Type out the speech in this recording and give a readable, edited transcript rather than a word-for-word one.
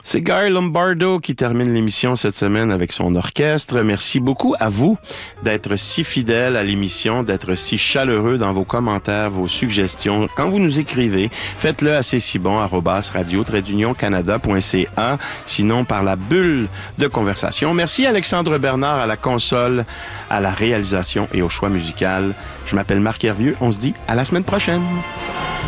C'est Guy Lombardo qui termine l'émission cette semaine avec son orchestre. Merci beaucoup à vous d'être si fidèles à l'émission, d'être si chaleureux dans vos commentaires, vos suggestions. Quand vous nous écrivez, faites-le à cesibon@radio-canada.ca, sinon par la bulle de conversation. Merci Alexandre Bernard à la console, à la réalisation et au choix musical. Je m'appelle Marc Hervieux. On se dit à la semaine prochaine.